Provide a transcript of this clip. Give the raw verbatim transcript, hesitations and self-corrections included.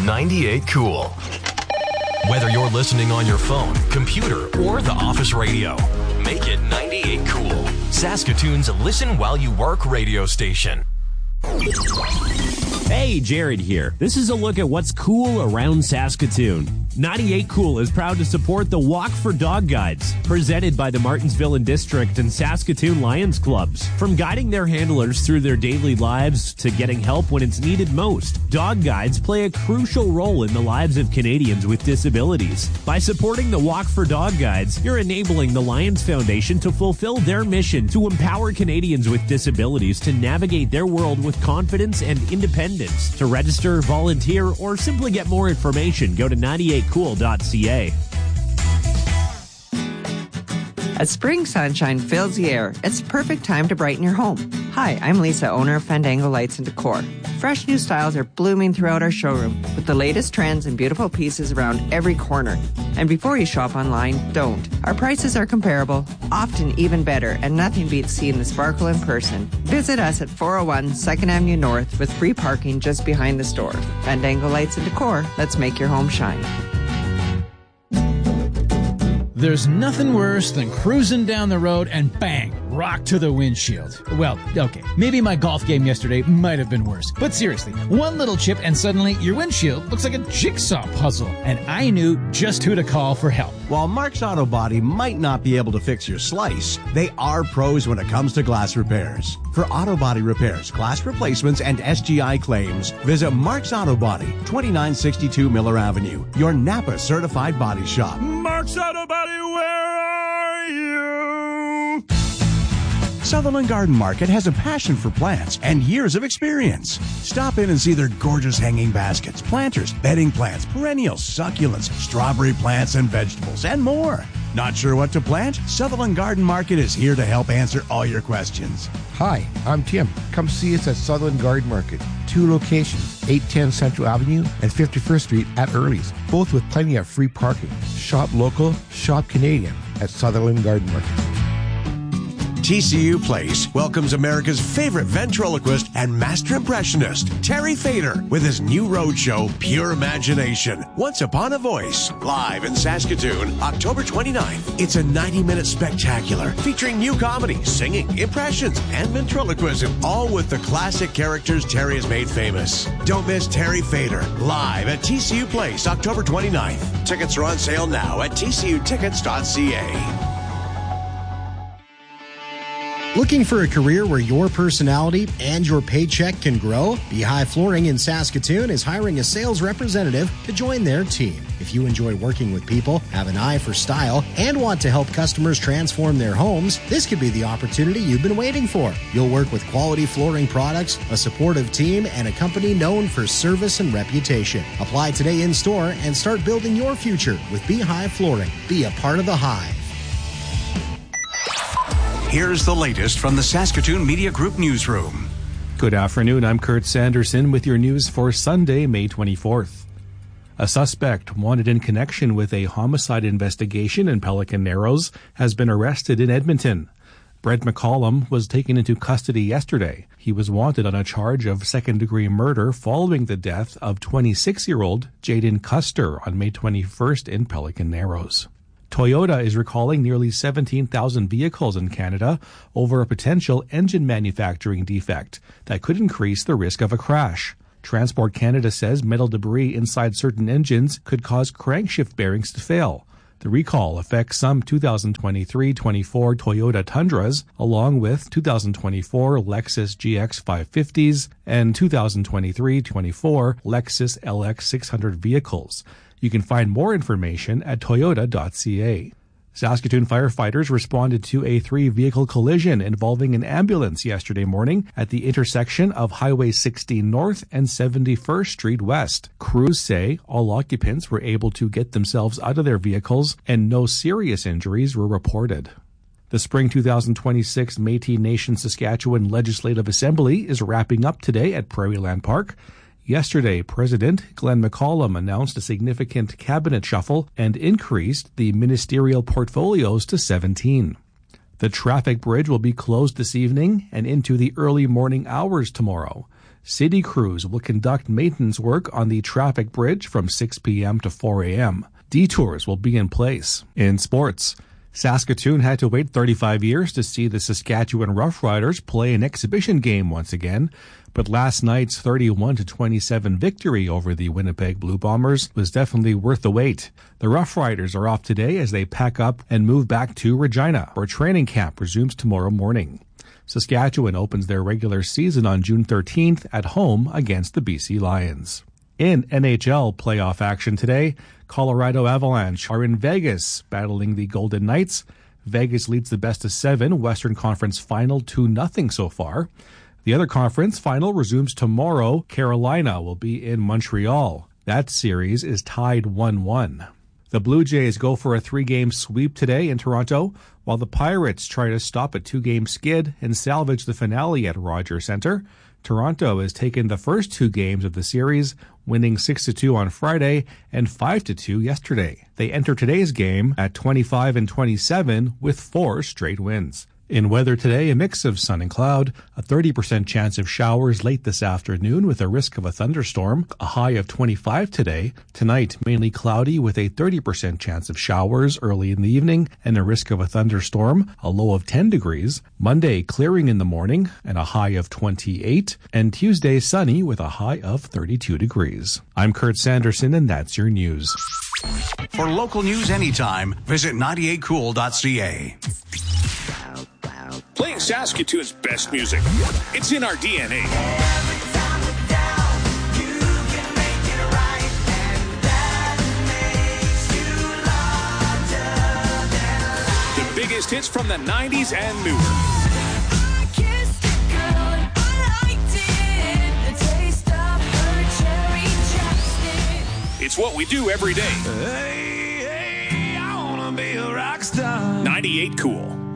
ninety-eight Cool. Whether you're listening on your phone, computer, or the office radio, make it ninety-eight Cool. Saskatoon's listen while you work radio station. Hey, Jared here. This is a look at what's cool around Saskatoon. ninety-eight Cool is proud to support the Walk for Dog Guides, presented by the Martensville and District and Saskatoon Lions Clubs. From guiding their handlers through their daily lives to getting help when it's needed most, dog guides play a crucial role in the lives of Canadians with disabilities. By supporting the Walk for Dog Guides, you're enabling the Lions Foundation to fulfill their mission to empower Canadians with disabilities to navigate their world with confidence and independence. To register, volunteer, or simply get more information, go to ninety-eight cool dot c a. As spring sunshine fills the air, it's the perfect time to brighten your home. Hi, I'm Lisa, owner of Fandango Lights and Decor. Fresh new styles are blooming throughout our showroom with the latest trends and beautiful pieces around every corner. And before you shop online, don't. Our prices are comparable, often even better, and nothing beats seeing the sparkle in person. Visit us at four oh one second Avenue North with free parking just behind the store. Fandango Lights and Decor, let's make your home shine. There's nothing worse than cruising down the road and bang, rock to the windshield. Well, okay, maybe my golf game yesterday might have been worse. But seriously, one little chip and suddenly your windshield looks like a jigsaw puzzle. And I knew just who to call for help. While Mark's Auto Body might not be able to fix your slice, they are pros when it comes to glass repairs. For auto body repairs, glass replacements, and S G I claims, visit Mark's Auto Body, twenty-nine sixty-two Miller Avenue, your Napa certified body shop. Mark's Auto Body, where are you? Sutherland Garden Market has a passion for plants and years of experience. Stop in and see their gorgeous hanging baskets, planters, bedding plants, perennials, succulents, strawberry plants, and vegetables, and more. Not sure what to plant? Sutherland Garden Market is here to help answer all your questions. Hi, I'm Tim. Come see us at Sutherland Garden Market. Two locations, eight ten Central Avenue and fifty-first Street at Early's, both with plenty of free parking. Shop local, shop Canadian at Sutherland Garden Market. T C U Place welcomes America's favorite ventriloquist and master impressionist, Terry Fader, with his new roadshow, Pure Imagination, Once Upon a Voice, live in Saskatoon, October twenty-ninth. It's a ninety-minute spectacular featuring new comedy, singing, impressions, and ventriloquism, all with the classic characters Terry has made famous. Don't miss Terry Fader, live at T C U Place, October twenty-ninth. Tickets are on sale now at t c u tickets dot c a. Looking for a career where your personality and your paycheck can grow? Beehive Flooring in Saskatoon is hiring a sales representative to join their team. If you enjoy working with people, have an eye for style, and want to help customers transform their homes, this could be the opportunity you've been waiting for. You'll work with quality flooring products, a supportive team, and a company known for service and reputation. Apply today in store and start building your future with Beehive Flooring. Be a part of the Hive. Here's the latest from the Saskatoon Media Group newsroom. Good afternoon. I'm Kurt Sanderson with your news for Sunday, May twenty-fourth. A suspect wanted in connection with a homicide investigation in Pelican Narrows has been arrested in Edmonton. Brent McCollum was taken into custody yesterday. He was wanted on a charge of second-degree murder following the death of twenty-six-year-old Jaden Custer on May twenty-first in Pelican Narrows. Toyota is recalling nearly seventeen thousand vehicles in Canada over a potential engine manufacturing defect that could increase the risk of a crash. Transport Canada says metal debris inside certain engines could cause crankshaft bearings to fail. The recall affects some two thousand twenty-three twenty-four Toyota Tundras, along with two thousand twenty-four Lexus G X five fifties and two thousand twenty-three twenty-four Lexus L X six hundred vehicles. You can find more information at toyota dot c a. Saskatoon firefighters responded to a three-vehicle collision involving an ambulance yesterday morning at the intersection of Highway sixteen North and seventy-first Street West. Crews say all occupants were able to get themselves out of their vehicles and no serious injuries were reported. The Spring two thousand twenty-six Métis Nation Saskatchewan Legislative Assembly is wrapping up today at Prairieland Park. Yesterday, President Glenn McCollum announced a significant cabinet shuffle and increased the ministerial portfolios to seventeen. The traffic bridge will be closed this evening and into the early morning hours tomorrow. City crews will conduct maintenance work on the traffic bridge from six p.m. to four a.m. Detours will be in place. In sports, Saskatoon had to wait thirty-five years to see the Saskatchewan Roughriders play an exhibition game once again, but last night's thirty-one to twenty-seven victory over the Winnipeg Blue Bombers was definitely worth the wait. The Roughriders are off today as they pack up and move back to Regina, where training camp resumes tomorrow morning. Saskatchewan opens their regular season on June thirteenth at home against the B C Lions. In N H L playoff action today, Colorado Avalanche are in Vegas battling the Golden Knights. Vegas leads the best of seven Western Conference final two nothing so far. The other conference final resumes tomorrow. Carolina will be in Montreal. That series is tied one one. The Blue Jays go for a three-game sweep today in Toronto, while the Pirates try to stop a two-game skid and salvage the finale at Rogers Centre. Toronto has taken the first two games of the series, winning six to two on Friday and five to two yesterday. They enter today's game at twenty-five and twenty-seven with four straight wins. In weather today, a mix of sun and cloud, a thirty percent chance of showers late this afternoon with a risk of a thunderstorm, a high of twenty-five today. Tonight, mainly cloudy with a thirty percent chance of showers early in the evening and a risk of a thunderstorm, a low of ten degrees. Monday, clearing in the morning and a high of twenty-eight. And Tuesday, sunny with a high of thirty-two degrees. I'm Kurt Sanderson, and that's your news. For local news anytime, visit ninety-eight cool dot c a. Playing Saskatoon's best music. It's in our D N A. The biggest hits from the nineties and newer. It's what we do every day. Hey, hey, I wanna be a rock star. ninety-eight Cool.